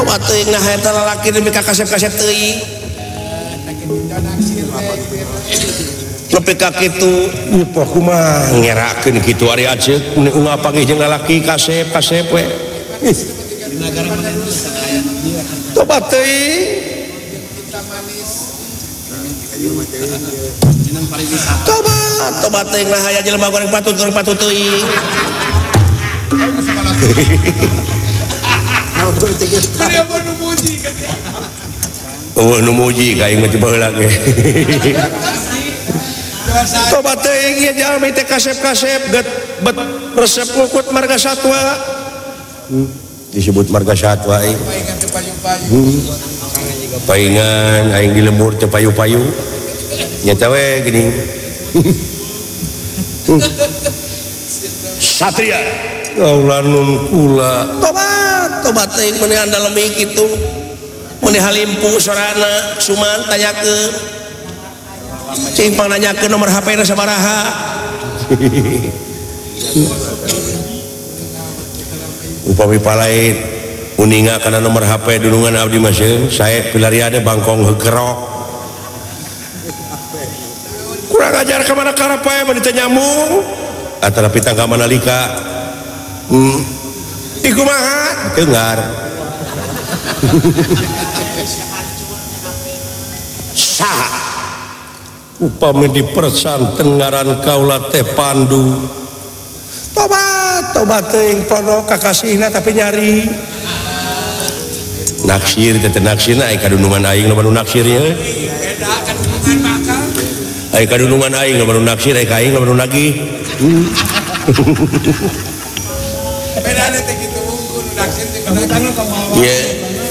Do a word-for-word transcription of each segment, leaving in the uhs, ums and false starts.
tobat teuing nah eta lalaki nepi ka kasep-kasep teuing nepi ka kitu upah kumaha ngerakeun kitu ari aceuk mun ngapanggih jeung lalaki kasep-kasep we tobat teuing tobat tobat teuing nah aya jelema goreng patut goreng patut teuing oh nu muji ka aing mah coba heula ge tobat teuing ieu jalmi teh kasep-kasep get bet resep ngukut marga satwa disebut marga satwa aing paingan aing di lembur teh payu-payu nyata we gini satria kaulanun kula tobat tobat teuing meuni andalemi kitu meuni halimpu sorana suman tanyakeun cing pangnanyakeun nomor H P-na sabaraha upami palaid uninga kana nomor H P dunungan abdi masieun sae pilariade bangkong heugerok kurang ajar ka mana karapae mah diteu nyambung antara pitang ka manalika hmm ih kumaha teungar saha upami dipersanten ngaran kaula teh Pandu tobat tobat teuing podo kakasihna tapi nyari naksir teh naksirna aya kadunungan aing nu naksir nya aya kadunungan aing nu naksir aya ka aing nu nagih bedana teh kitu wungkul naksir teh kadang-kadang kumaha ye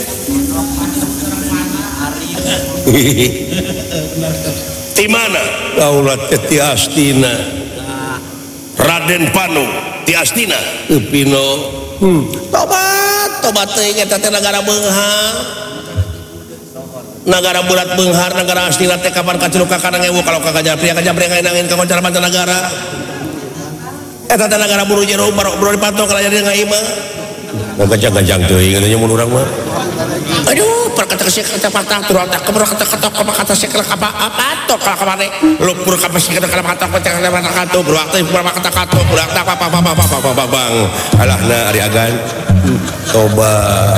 di mana kaula teh ti Astina Raden Panu ti Astina Pino hmm. tobat tobat teuing eta teh nagara beunghar nagara bulat beunghar nagara Astina teh kapan kaciluka kana ngewu kalau ka Japri ka Japri ngain ka koncar mancanagara eta teh nagara buru jero baru dipantau kalau jadi ngaima ngajang-ngajang teuing nya mun urang mah aduh perkata kesek kata patah turun tak kebro kata kata apa kata sekal apa apa tok kalau kemana lu pur kapasitas kata kata kata kata kata kata bro aktif berapa kata kata bro aktif apa apa apa apa apa bang alahna ari agan coba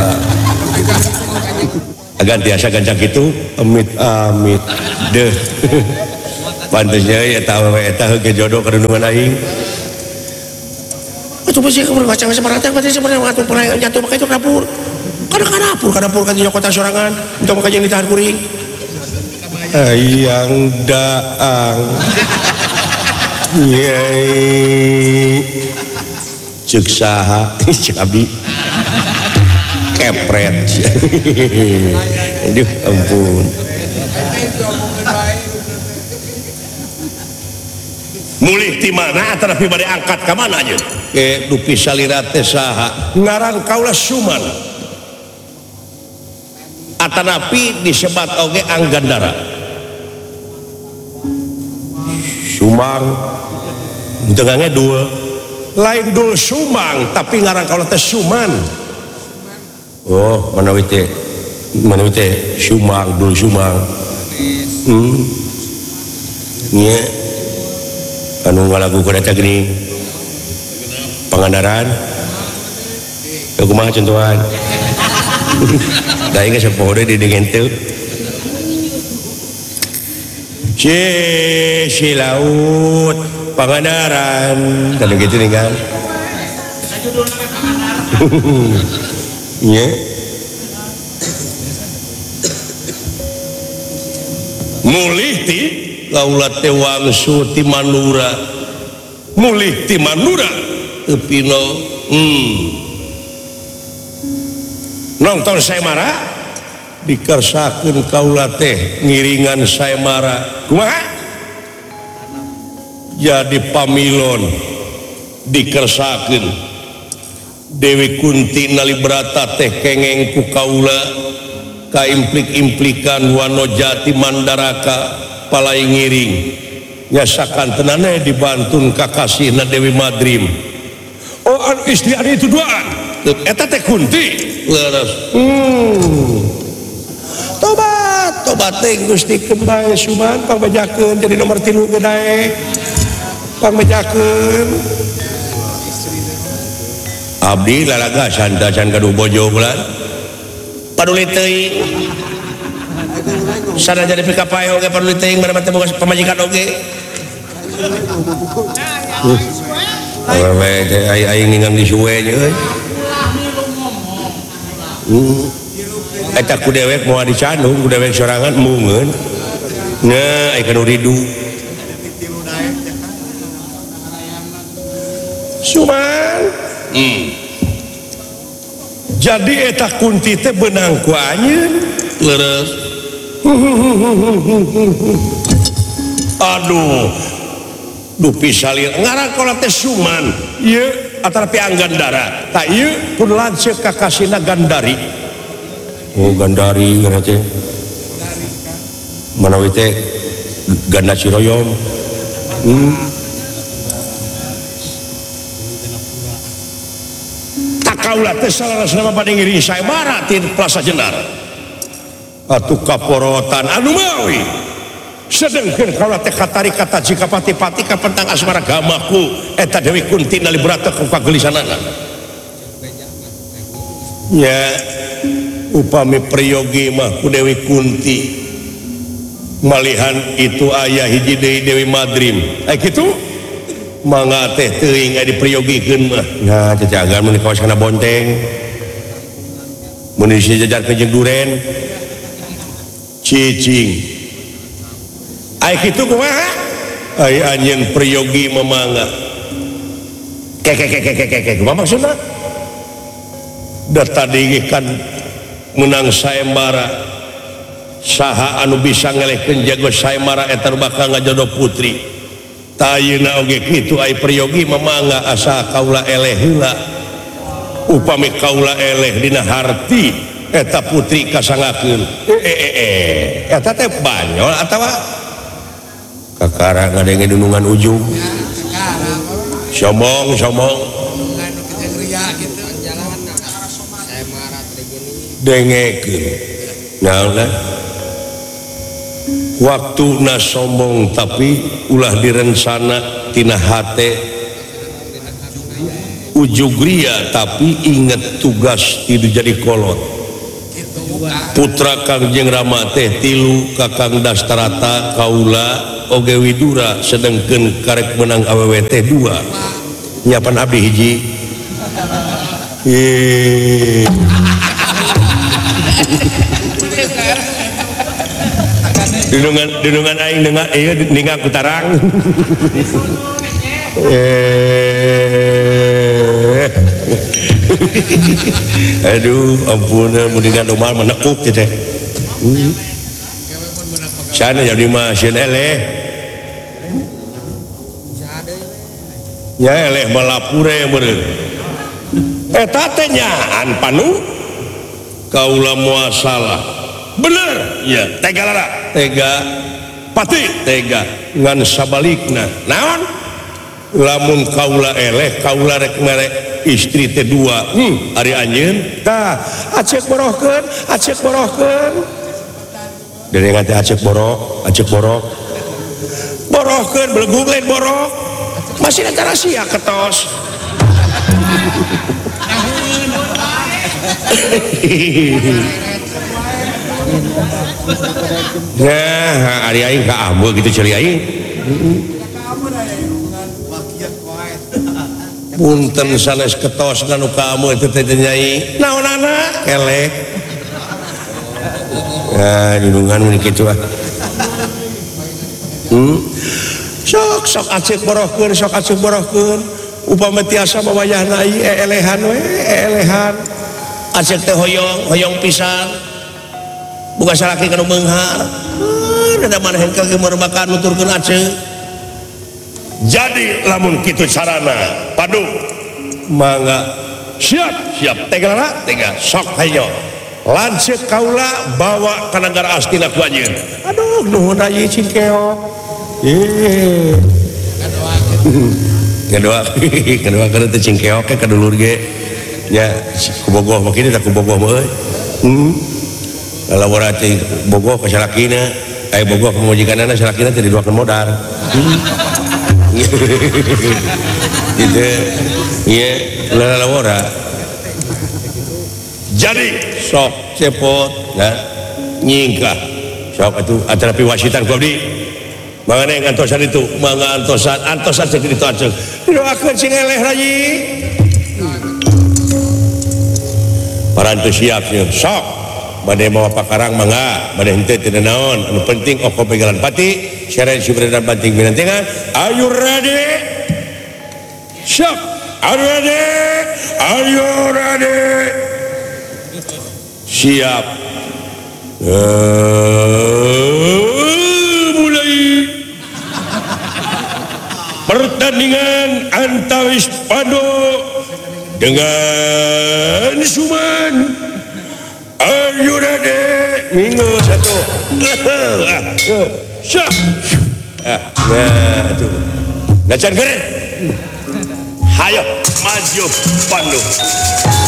agan tiasa gancang gitu amit amit deh pantasnya ya tahu eta heuge jodoh kadunungan aing itu pasti kamu baca macam mana pasti sebenarnya waktu pernah jatuh pakai itu dapur kadang kadang dapur kadang dapur kan di kota sorangan untuk makan yang ditahan kuring ayang daang nyai cek saha cek abdi kepret aduh ampun mulih ti mana tapi bade angkat ka mana aja ke dupi salira teh saha ngaran kaula Suman atanapi disebat oge Anggandara Sumang tengahnya dua lain dul Sumang tapi ngaran kaula teh Suman oh manawi teh manawi teh Sumang dul Sumang hmm nya anu ngalagu ku eta geuning Pangandaran kumaha contohan da ieu geus poho deui didengen teu ci si laut Pangandaran kan gitu nih kan nya mulih ti kaula teh wangsu ti Manura mulih ti Manura Pino hmm. nonton Saemara dikersakeun kaula teh ngiringan Saemara kumaha jadi pamilon dikersakeun Dewi Kunti nalibrata teh kengeng ku kaula kaimplik-implikan Wanojati Mandaraka palai ngiring nyasakan tenane dibantun kakasihna Dewi Madrim oh anu istri anu itu duaan eta teh Kunti leres hmm tobat tobat teh Gusti kembali Suman pangbejakeun jadi nomor tilu gede pangbejakeun abdi lalaga santa can gaduh bojo bulan paduli teuing sana jadi pikapae oge paduli teuing mana teh boga pamajikan oge awewe teh aing ningang disuwe nya euy eta ku dewek moal dicandung ku dewek sorangan mungeun nya aya kanu ridu Suman hmm. Jadi eta kunti teh benang ku anjeun leres aduh duh pisalir ngarang kola teh Suman ieu atarapi Anggandara tak ieu pun lanceuk kakasina Gandari oh Gandari ngana teh manawi teh ganda Ciroyom hmm. Kaula teh salah-salah pada ngiring saemara ti Plaza Jenar atuh kaporotan anu mawi sedengkeun kaula teh katari kata jika pati-pati kapentang asmara gamaku eta Dewi Kunti nali berata ku kagelisanana nya upami priyogi mah ku Dewi Kunti malihan itu aya hiji deui Dewi Madrim aya kitu mangga teh teuing aya dipriyogikeun mah nya jajagan mun kawas kana bonteng mun dijajarkeun jeung duren cicing aya kitu kumaha aya anjeun priyogi mamangga kek kek kek kek kek kumaha maksudna da tadi kan menang saembara saha anu bisa ngelehkeun jago saembara eta bakal ngajodoh putri tayuna oge kitu ai priyogi mamangga asa kaula eleh heula upami kaula eleh dina harti eta putri kasangakeun eh eh eh eta teh banyol atawa kakara ngadenge dunungan ujung sombong sombong dengekeun naon waktu na sombong tapi ulah direncana tina hate ujugria tapi inget tugas itu jadi kolot putra Kangjeng Rama teh tilu Kakang Dastarata kaula oge Widura sedengkeun karek menang awewe teh dua nyapan abdi hiji eh Dudungan dudungan aing dengan ieu ningang kutarang. Eh. Aduh, ampun mun dengan umal menekuk teh. Sana jadi mah sieun eleh. Ya eleh malapure meureun. Eta teh nyaan panu kaula moal salah. Bener ya tega lara tega pati tega ngan sabalikna naon lamun kaula eleh kaula rek merek istri teh dua hmm ari anjeun tah acek borohkeun acek borohkeun derengan teh acek borok acek borok borohkeun belegug lain borok masih ada rahasia ketos ya ari aing ka ambeul gitu ceri aing punten sanes ketos kanu ka ambeul teh teh nyai naonana kelek ya didungan mun kitu ah hmm sok sok acek borohkeun sok acek borohkeun upama tiasa mawayahna ieu elehan we elehan acek teh hoyong hoyong pisan bukan salaki kanu meunghar ada mana hengkel ge merbakan nuturkeun aceh jadi lamun kitu carana padu mangga siap siap tega lara tega sok hayo lanceuk kaula bawa ka nagara Astina ku anjeun aduh nuhun ieu cingkeok eh ngadoa ngadoa ngadoa kana teh cingkeok ke kadulur ge ya kubogoh makini tak kubogoh mah euy hmm kalau berarti bogoh ke salakina aya bogoh ke majikanana salakina teh diduakeun modal gitu ya lalawara jadi sok cepot ya nyingkah sok atuh acara piwasitan ku abdi mangane ngantosan itu mangga antosan antosan cek ditu aceng doakeun sing eleh rayi parantu siap siap sok bade mawa pakarang mangga bade henteu teu naon anu penting oko pegalan pati seren subredan banting binantengan are you ready sok are you ready are you ready siap uh, mulai pertandingan antawis Pando dengan Suman. Are you ready? Minggu satu. Syah. Ah, nah tu. Nacan keren. Hayo maju Pando.